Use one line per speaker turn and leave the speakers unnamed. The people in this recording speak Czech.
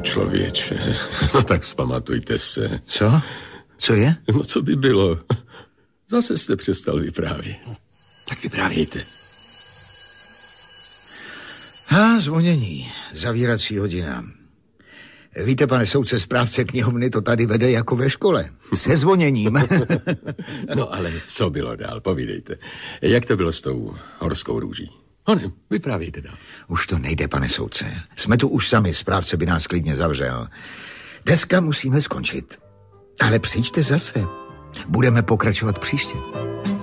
člověče. No tak vzpamatujte se.
Co? Co je?
No co by bylo? Zase jste přestal vyprávět. Tak vyprávějte.
Zvonění. Zavírací hodina. Víte, pane soudce, správce knihovny to tady vede jako ve škole. Se zvoněním.
No ale co bylo dál? Povídejte. Jak to bylo s tou horskou růží? Ne, vyprávějte dál.
Už to nejde, pane soudce. Jsme tu už sami, správce by nás klidně zavřel. Dneska musíme skončit. Ale přijďte zase. Budeme pokračovat příště.